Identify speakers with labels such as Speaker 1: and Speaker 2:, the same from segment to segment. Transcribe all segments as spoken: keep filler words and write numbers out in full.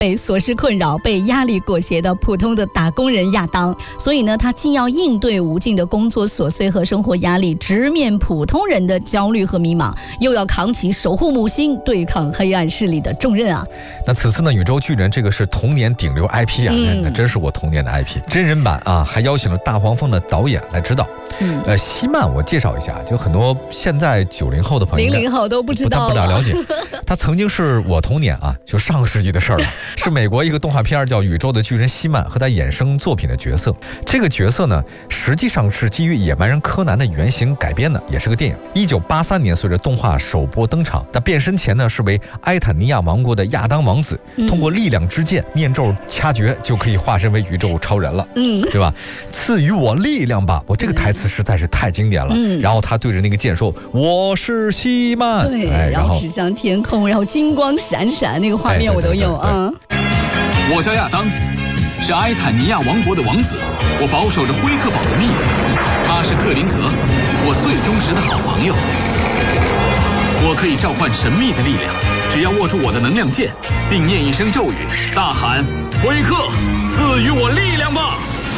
Speaker 1: 被琐事困扰、被压力裹挟的普通的打工人亚当。所以呢，他既要应对无尽的工作琐碎和生活压力，直面普通人的焦虑和迷茫，又要扛起守护母星、对抗黑暗势力的重任啊！
Speaker 2: 那此次呢，宇宙巨人这个是童年顶流 I P 啊，嗯、那真是我童年的 I P。真人版啊，还邀请了大黄蜂的导演来指导。嗯，呃，希曼我介绍一下，就很多现在九零后的朋友，
Speaker 1: 零零后都不知道，
Speaker 2: 不大了解。他曾经是我童年啊，就上个世纪的事儿了，是美国一个动画片叫《宇宙的巨人希曼》和他衍生作品的角色。这个角色呢，实际上是基于野蛮人柯南的原型改编的，也是个电影。一九八三年，随着动画首播登场，他变身前呢是为埃坦尼亚王国的亚当王子，通过力量之剑念咒掐诀就可以化身为宇宙超人了，嗯，对吧？赐予我力量吧！我这个台词实在是太经典了。嗯，然后他对着那个剑说：“我是希曼。”
Speaker 1: 对，哎、然后指向天空，然后金光闪闪，那个画面我都有啊。
Speaker 3: 我叫亚当，是埃坦尼亚王国的王子，我保守着辉克堡的秘密。他是克林格，我最忠实的好朋友。我可以召唤神秘的力量，只要握住我的能量剑，并念一声咒语，大喊“辉克，赐予我力量吧！”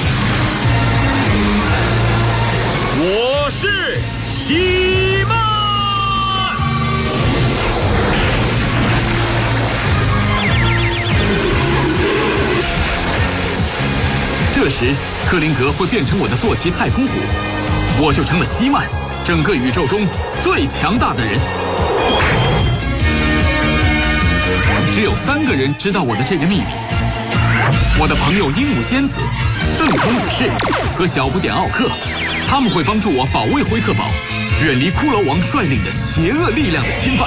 Speaker 3: 我是希曼。这时，克林格会变成我的坐骑太空虎，我就成了希曼，整个宇宙中最强大的人。只有三个人知道我的这个秘密：我的朋友鹦鹉仙子、邓肯武士和小不点奥克，他们会帮助我保卫辉克堡，远离骷髅王率领的邪恶力量的侵犯。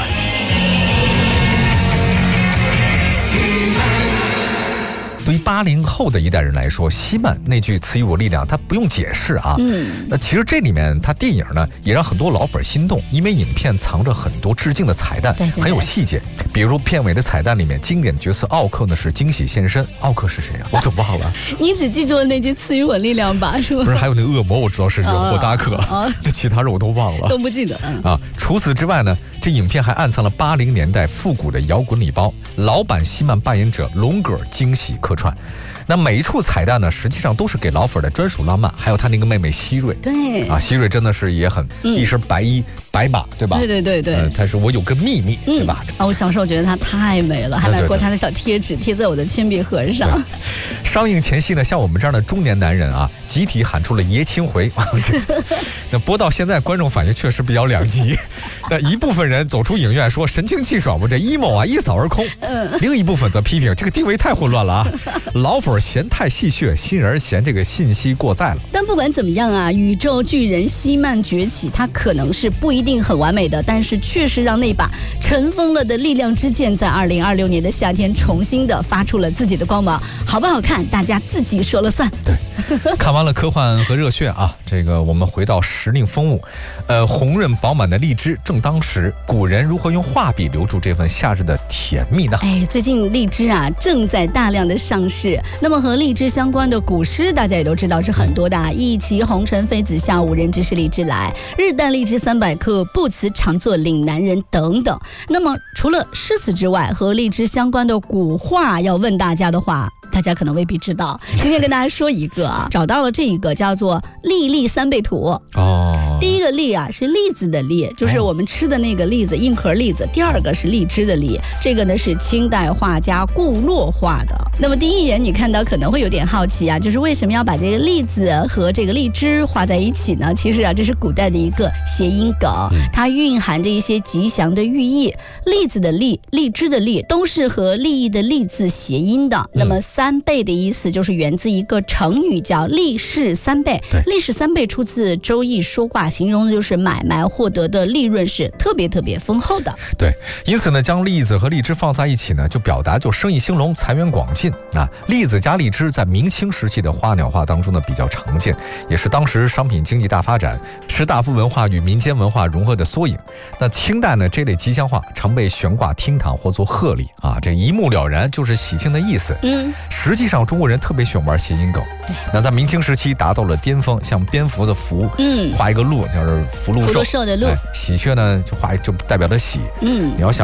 Speaker 2: 对于八零后的一代人来说，希曼那句赐予我力量，他不用解释啊。嗯，那其实这里面他电影呢，也让很多老粉心动，因为影片藏着很多致敬的彩蛋，对对对，很有细节。比如片尾的彩蛋里面，经典角色奥克呢是惊喜现身。奥克是谁啊？我怎么忘了？
Speaker 1: 你只记住了那句赐予我力量吧，是吧？
Speaker 2: 不是，还有那恶魔，我知道是这个霍达克，啊，那其他人我都忘了，
Speaker 1: 都不记得。嗯、
Speaker 2: 啊，除此之外呢，这影片还暗藏了八零年代复古的摇滚礼包，老版希曼扮演者龙格惊喜客串。那每一处彩蛋呢，实际上都是给老粉的专属浪漫，还有他那个妹妹希瑞。
Speaker 1: 对
Speaker 2: 啊，希瑞真的是也很、嗯、一身白衣白马，对吧？
Speaker 1: 对对对对，
Speaker 2: 呃、他说我有个秘密，嗯、对吧？
Speaker 1: 啊，我小时候觉得她太美了，还买过她的小贴纸贴在我的铅笔盒上。
Speaker 2: 上映前夕呢，像我们这样的中年男人啊，集体喊出了爷青回。那播到现在，观众反应确实比较两极。那一部分人走出影院说神清气爽，我这 emo 啊一扫而空。嗯，另一部分则批评这个定位太混乱了啊，老粉嫌太戏谑，新人嫌这个信息过载了。
Speaker 1: 但不管怎么样啊，宇宙巨人希曼崛起，它可能是不一定很完美的，但是确实让那把尘封了的力量之剑在二零二六年的夏天重新的发出了自己的光芒。好不好看，大家自己说了算。
Speaker 2: 对。看完了科幻和热血啊，这个我们回到时令风物，呃，红润饱满的荔枝正当时，古人如何用画笔留住这份夏日的甜蜜呢？
Speaker 1: 哎，最近荔枝啊正在大量的上市，那么和荔枝相关的古诗大家也都知道是很多的，一骑红尘妃子笑，无人知是荔枝来，日啖荔枝三百克，不辞常作岭南人等等。那么除了诗词之外，和荔枝相关的古画要问大家的话，大家可能未必知道，今天跟大家说一个啊，找到了这一个叫做粒粒三倍图哦。第一个粒啊是栗子的栗，就是我们吃的那个栗子，硬壳栗子。第二个是荔枝的荔，这个呢是清代画家顾洛画的。那么第一眼你看到可能会有点好奇啊，就是为什么要把这个栗子和这个荔枝画在一起呢？其实啊，这是古代的一个谐音梗，它蕴含着一些吉祥的寓意。栗子的栗，荔枝的荔，都是和利益的利字谐音的。那么三倍的意思就是源自一个成语叫利市三倍。利市三倍出自《周易》说卦，形容的就是买卖获得的利润是特别特别丰厚的。
Speaker 2: 对，因此呢，将栗子和荔枝放在一起呢，就表达就生意兴隆、财源广进啊。栗子加荔枝在明清时期的花鸟画当中呢比较常见，也是当时商品经济大发展、士大夫文化与民间文化融合的缩影。那清代呢，这类吉祥画常被悬挂厅堂或做贺礼啊，这一目了然就是喜庆的意思。嗯，实际上中国人特别喜欢玩谐音梗。那在明清时期达到了巅峰，像蝙蝠的蝠，嗯，画一个鹿就是福禄寿，
Speaker 1: 福禄寿的禄，
Speaker 2: 喜鹊呢就画就代表着喜。嗯，你要想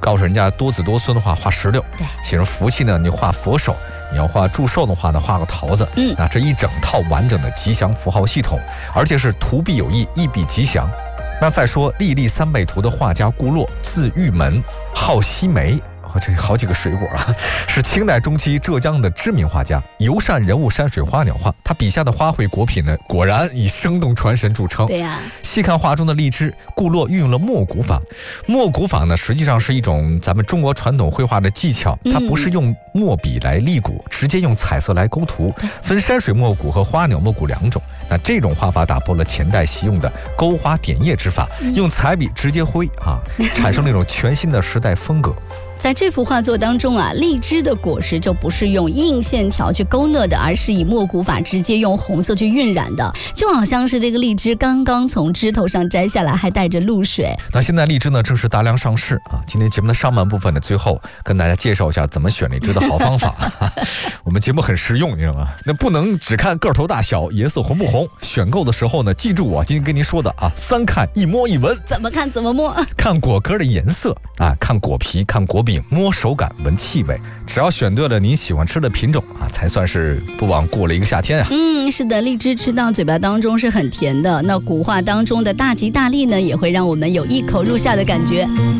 Speaker 2: 告诉人家多子多孙的话画石榴，
Speaker 1: 对，
Speaker 2: 写上福气呢你画佛手，你要画祝寿的话呢画个桃子，
Speaker 1: 嗯，
Speaker 2: 那这一整套完整的吉祥符号系统，而且是图必有意，意必吉祥。那再说历历三百图的画家顾洛，字玉门，号西梅。这好几个水果啊，是清代中期浙江的知名画家，尤善人物山水花鸟画。他笔下的花卉果品呢，果然以生动传神著称。
Speaker 1: 对呀、啊，
Speaker 2: 细看画中的荔枝，顾洛运用了墨骨法。墨骨法呢，实际上是一种咱们中国传统绘画的技巧，它不是用墨笔来立骨，直接用彩色来勾图，分山水墨骨和花鸟墨骨两种。那这种画法打破了前代习用的勾花点叶之法，用彩笔直接挥啊，产生了一种全新的时代风格。
Speaker 1: 在这幅画作当中啊，荔枝的果实就不是用硬线条去勾勒的，而是以墨骨法直接用红色去晕染的，就好像是这个荔枝刚刚从枝头上摘下来，还带着露水。
Speaker 2: 那现在荔枝呢正式大量上市啊！今天节目的上半部分呢，最后跟大家介绍一下怎么选荔枝的好方法。我们节目很实用，你知道吗？那不能只看个头大小、颜色红不红。选购的时候呢，记住我今天跟您说的啊，三看一摸一闻。
Speaker 1: 怎么看怎么摸？
Speaker 2: 看果壳的颜色啊，看果皮，看果柄，摸手感，闻气味。只要选对了您喜欢吃的品种啊，才算是不枉过了一个夏天啊。
Speaker 1: 嗯，是的，荔枝吃到嘴巴当中是很甜的。那古画当中的大吉大利呢，也会让我们有一口入下的感觉。